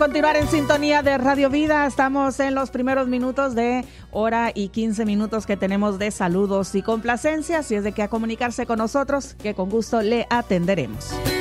Continuar en sintonía de Radio Vida. Estamos en los primeros minutos de hora y 15 minutos que tenemos de saludos y complacencias. Si es de que a comunicarse con nosotros, que con gusto le atenderemos.